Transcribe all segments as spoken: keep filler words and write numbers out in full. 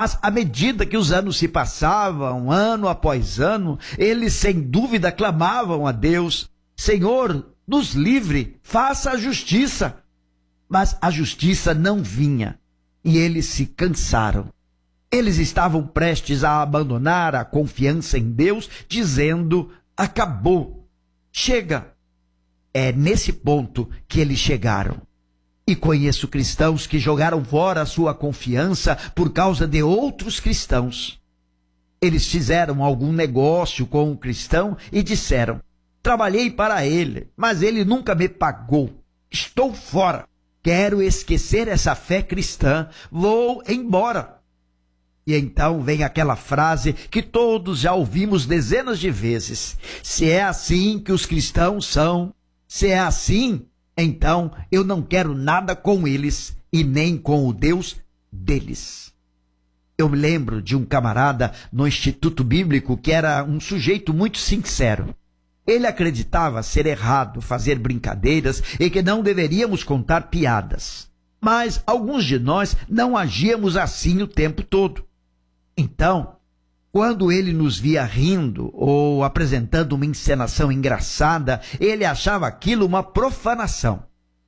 Mas à medida que os anos se passavam, ano após ano, eles sem dúvida clamavam a Deus: Senhor, nos livre, faça a justiça. Mas a justiça não vinha e eles se cansaram. Eles estavam prestes a abandonar a confiança em Deus, dizendo: acabou, chega. É nesse ponto que eles chegaram. E conheço cristãos que jogaram fora a sua confiança por causa de outros cristãos. Eles fizeram algum negócio com um cristão e disseram: trabalhei para ele, mas ele nunca me pagou. Estou fora. Quero esquecer essa fé cristã. Vou embora. E então vem aquela frase que todos já ouvimos dezenas de vezes: se é assim que os cristãos são, se é assim, então eu não quero nada com eles e nem com o Deus deles. Eu me lembro de um camarada no Instituto Bíblico que era um sujeito muito sincero. Ele acreditava ser errado fazer brincadeiras e que não deveríamos contar piadas. Mas alguns de nós não agíamos assim o tempo todo. Então, quando ele nos via rindo ou apresentando uma encenação engraçada, ele achava aquilo uma profanação.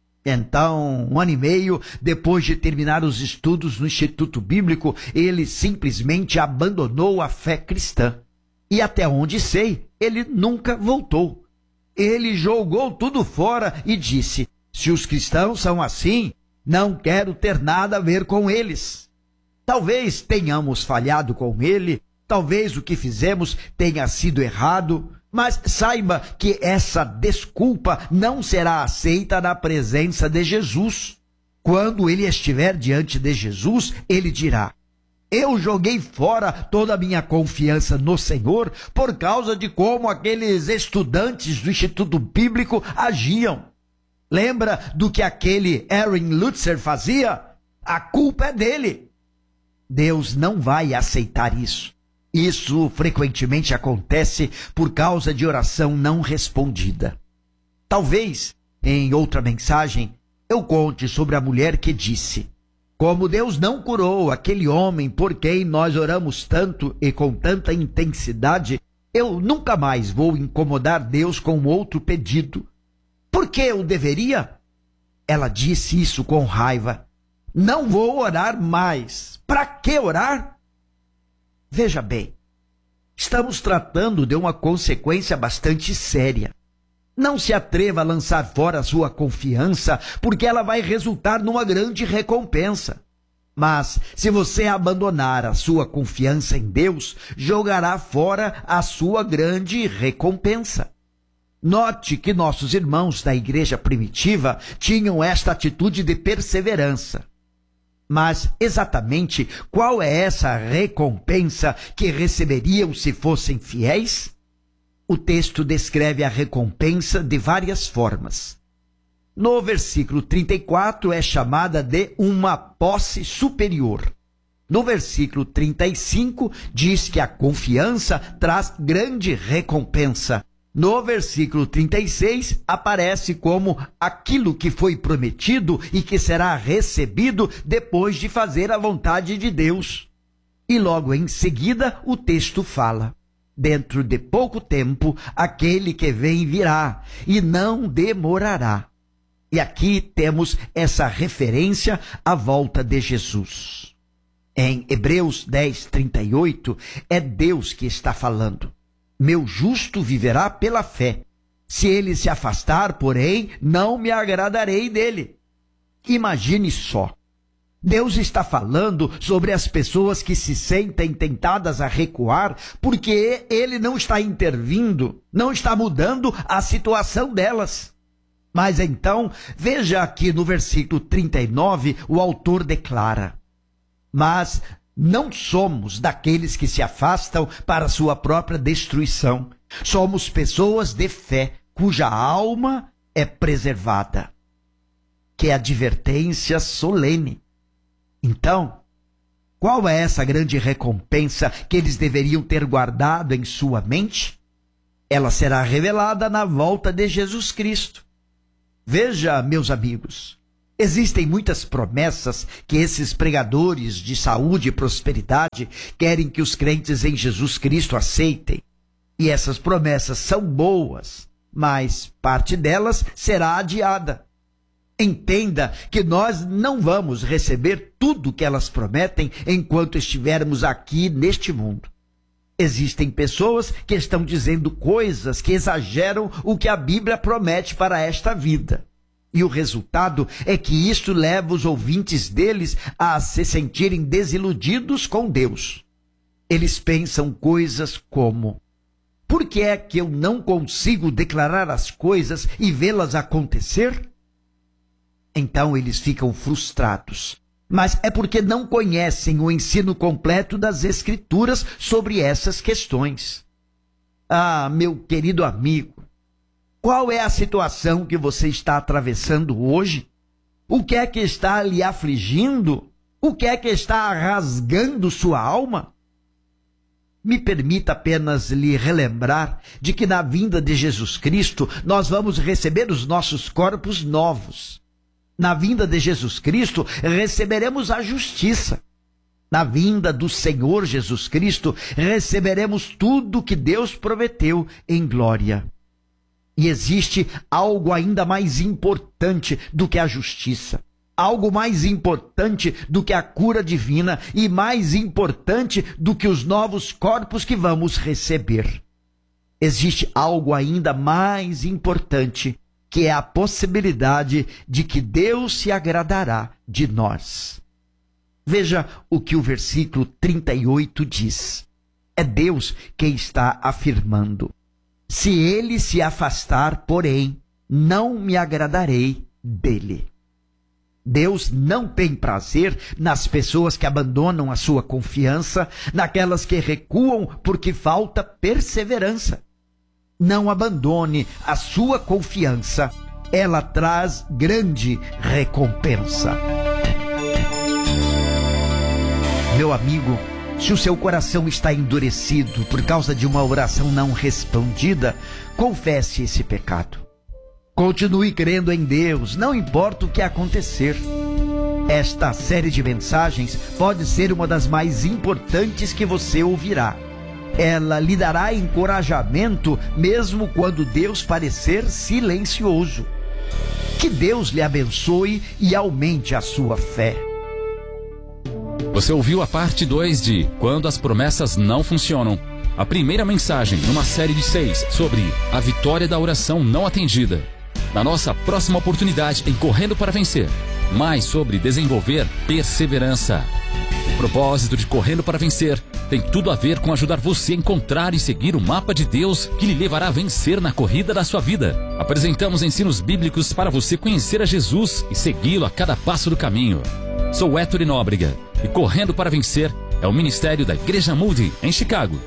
Então, um ano e meio depois de terminar os estudos no Instituto Bíblico, ele simplesmente abandonou a fé cristã. E até onde sei, ele nunca voltou. Ele jogou tudo fora e disse: se os cristãos são assim, não quero ter nada a ver com eles. Talvez tenhamos falhado com ele, talvez o que fizemos tenha sido errado, mas saiba que essa desculpa não será aceita na presença de Jesus. Quando ele estiver diante de Jesus, ele dirá: eu joguei fora toda a minha confiança no Senhor por causa de como aqueles estudantes do Instituto Bíblico agiam. Lembra do que aquele Erwin Lutzer fazia? A culpa é dele. Deus não vai aceitar isso. Isso frequentemente acontece por causa de oração não respondida. Talvez, em outra mensagem, eu conte sobre a mulher que disse: como Deus não curou aquele homem por quem nós oramos tanto e com tanta intensidade, eu nunca mais vou incomodar Deus com outro pedido. Por que eu deveria? Ela disse isso com raiva. Não vou orar mais. Para que orar? Veja bem, estamos tratando de uma consequência bastante séria. Não se atreva a lançar fora a sua confiança, porque ela vai resultar numa grande recompensa. Mas, se você abandonar a sua confiança em Deus, jogará fora a sua grande recompensa. Note que nossos irmãos da igreja primitiva tinham esta atitude de perseverança. Mas, exatamente, qual é essa recompensa que receberiam se fossem fiéis? O texto descreve a recompensa de várias formas. No versículo trinta e quatro é chamada de uma posse superior. No versículo trinta e cinco diz que a confiança traz grande recompensa. No versículo trinta e seis aparece como aquilo que foi prometido e que será recebido depois de fazer a vontade de Deus. E logo em seguida o texto fala: dentro de pouco tempo, aquele que vem virá, e não demorará. E aqui temos essa referência à volta de Jesus. Em Hebreus dez, trinta e oito, é Deus que está falando. Meu justo viverá pela fé. Se ele se afastar, porém, não me agradarei dele. Imagine só. Deus está falando sobre as pessoas que se sentem tentadas a recuar porque ele não está intervindo, não está mudando a situação delas. Mas então, veja aqui no versículo trinta e nove, o autor declara: mas não somos daqueles que se afastam para sua própria destruição. Somos pessoas de fé, cuja alma é preservada. Que advertência solene! Então, qual é essa grande recompensa que eles deveriam ter guardado em sua mente? Ela será revelada na volta de Jesus Cristo. Veja, meus amigos, Existem muitas promessas que esses pregadores de saúde e prosperidade querem que os crentes em Jesus Cristo aceitem. E essas promessas são boas, mas parte delas será adiada. Entenda que nós não vamos receber tudo que elas prometem enquanto estivermos aqui neste mundo. Existem pessoas que estão dizendo coisas que exageram o que a Bíblia promete para esta vida. E o resultado é que isto leva os ouvintes deles a se sentirem desiludidos com Deus. Eles pensam coisas como: por que é que eu não consigo declarar as coisas e vê-las acontecer? Então eles ficam frustrados. Mas é porque não conhecem o ensino completo das Escrituras sobre essas questões. Ah, meu querido amigo, qual é a situação que você está atravessando hoje? O que é que está lhe afligindo? O que é que está rasgando sua alma? Me permita apenas lhe relembrar de que na vinda de Jesus Cristo nós vamos receber os nossos corpos novos. Na vinda de Jesus Cristo receberemos a justiça. Na vinda do Senhor Jesus Cristo receberemos tudo que Deus prometeu em glória. E existe algo ainda mais importante do que a justiça. Algo mais importante do que a cura divina e mais importante do que os novos corpos que vamos receber. Existe algo ainda mais importante, que é a possibilidade de que Deus se agradará de nós. Veja o que o versículo trinta e oito diz. É Deus quem está afirmando: se ele se afastar, porém, não me agradarei dele. Deus não tem prazer nas pessoas que abandonam a sua confiança, naquelas que recuam porque falta perseverança. Não abandone a sua confiança, ela traz grande recompensa. Meu amigo, se o seu coração está endurecido por causa de uma oração não respondida, confesse esse pecado. Continue crendo em Deus, não importa o que acontecer. Esta série de mensagens pode ser uma das mais importantes que você ouvirá. Ela lhe dará encorajamento mesmo quando Deus parecer silencioso. Que Deus lhe abençoe e aumente a sua fé. Você ouviu a parte dois de Quando as Promessas Não Funcionam. A primeira mensagem numa série de seis sobre a vitória da oração não atendida. Na nossa próxima oportunidade em Correndo para Vencer, mais sobre desenvolver perseverança. O propósito de Correndo para Vencer tem tudo a ver com ajudar você a encontrar e seguir o mapa de Deus que lhe levará a vencer na corrida da sua vida. Apresentamos ensinos bíblicos para você conhecer a Jesus e segui-lo a cada passo do caminho. Sou Héctor Nóbrega e Correndo para Vencer é o ministério da Igreja Moody em Chicago.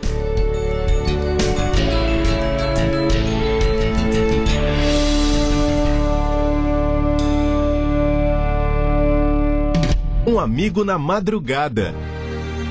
Um amigo na madrugada.